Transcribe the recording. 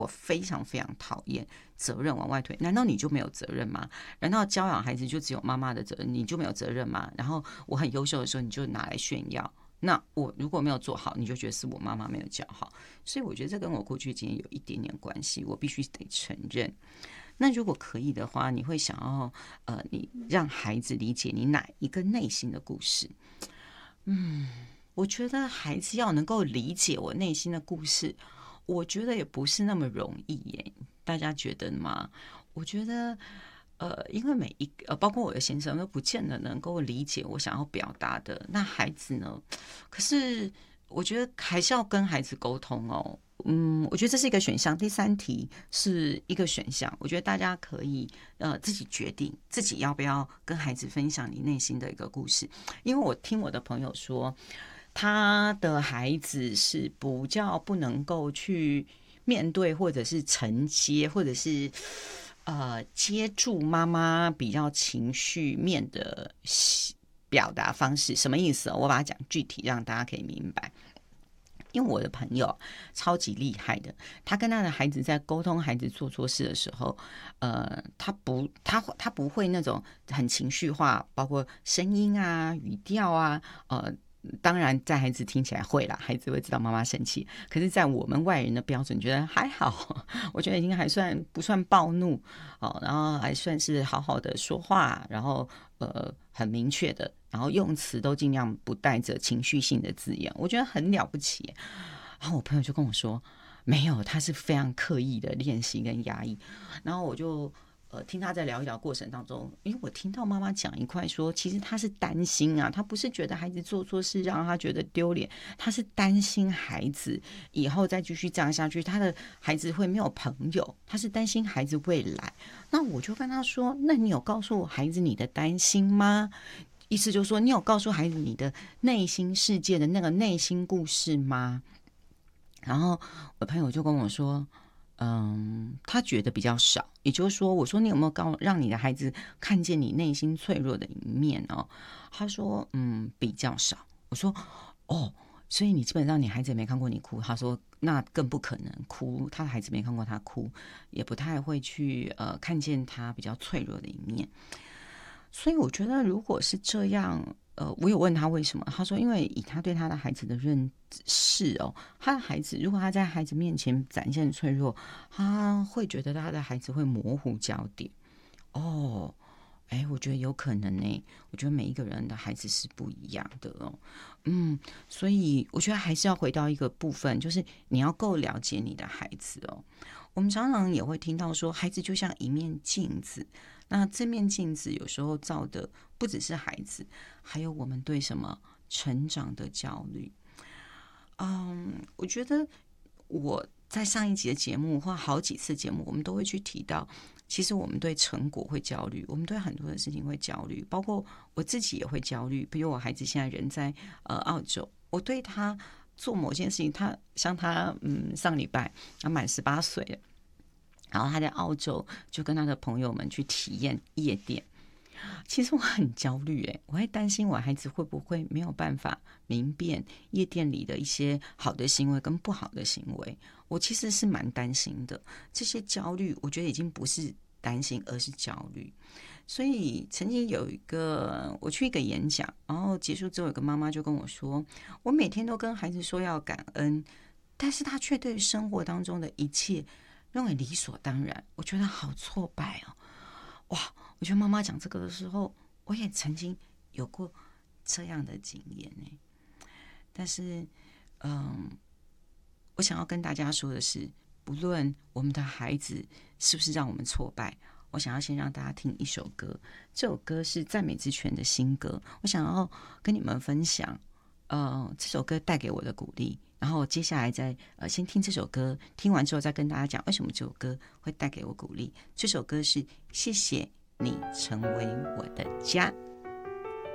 我非常非常讨厌责任往外推，难道你就没有责任吗？难道教养孩子就只有妈妈的责任，你就没有责任吗？然后我很优秀的时候，你就拿来炫耀。那我如果没有做好，你就觉得是我妈妈没有教好，所以我觉得这跟我过去经验有一点点关系，我必须得承认。那如果可以的话，你会想要你让孩子理解你哪一个内心的故事？我觉得孩子要能够理解我内心的故事，我觉得也不是那么容易耶。大家觉得吗？我觉得，因为每一个包括我的先生都不见得能够理解我想要表达的。那孩子呢？可是我觉得还是要跟孩子沟通哦。我觉得这是一个选项。第三题是一个选项，我觉得大家可以自己决定自己要不要跟孩子分享你内心的一个故事。因为我听我的朋友说，他的孩子是比较不能够去面对，或者是承接，或者是接住妈妈比较情绪面的表达方式。什么意思？我把它讲具体，让大家可以明白。因为我的朋友超级厉害的，他跟他的孩子在沟通孩子做错事的时候，他不会那种很情绪化，包括声音啊、语调啊，当然在孩子听起来会啦，孩子会知道妈妈生气，可是在我们外人的标准觉得还好，我觉得已经还算不算暴怒哦，然后还算是好好的说话，然后很明确的，然后用词都尽量不带着情绪性的字眼，我觉得很了不起。然后我朋友就跟我说，没有，他是非常刻意的练习跟压抑。然后我就听他在聊一聊过程当中，因为我听到妈妈讲一块说，其实他是担心啊，他不是觉得孩子做错事让他觉得丢脸，他是担心孩子以后再继续这样下去，他的孩子会没有朋友，他是担心孩子未来。那我就跟他说，那你有告诉孩子你的担心吗？意思就是说，你有告诉孩子你的内心世界的那个内心故事吗？然后我朋友就跟我说，他觉得比较少。也就是说，我说你有没有让你的孩子看见你内心脆弱的一面哦？他说，比较少。我说，哦，所以你基本上你孩子也没看过你哭。他说，那更不可能哭，他的孩子没看过他哭，也不太会去看见他比较脆弱的一面。所以我觉得，如果是这样，我有问他为什么，他说，因为以他对他的孩子的认识哦，他的孩子如果他在孩子面前展现脆弱，他会觉得他的孩子会模糊焦点。哦，哎，我觉得有可能呢。我觉得每一个人的孩子是不一样的哦。所以我觉得还是要回到一个部分，就是你要够了解你的孩子哦。我们常常也会听到说，孩子就像一面镜子，那这面镜子有时候照的不只是孩子，还有我们对什么成长的焦虑。我觉得我在上一集的节目或好几次节目，我们都会去提到，其实我们对成果会焦虑，我们对很多的事情会焦虑，包括我自己也会焦虑。比如我孩子现在人在澳洲，我对他做某件事情，像他上礼拜他满18岁了，然后他在澳洲就跟他的朋友们去体验夜店。其实我很焦虑我会担心我孩子会不会没有办法明辨夜店里的一些好的行为跟不好的行为，我其实是蛮担心的。这些焦虑我觉得已经不是担心，而是焦虑。所以曾经我去一个演讲，然后结束之后有个妈妈就跟我说，我每天都跟孩子说要感恩，但是他却对生活当中的一切认为理所当然，我觉得好挫败哦。哇，我觉得妈妈讲这个的时候，我也曾经有过这样的经验呢。但是，我想要跟大家说的是，不论我们的孩子是不是让我们挫败，我想要先让大家听一首歌。这首歌是赞美之泉的新歌，我想要跟你们分享，这首歌带给我的鼓励。然后接下来再先听这首歌，听完之后再跟大家讲为什么这首歌会带给我鼓励。这首歌是《谢谢你成为我的家》。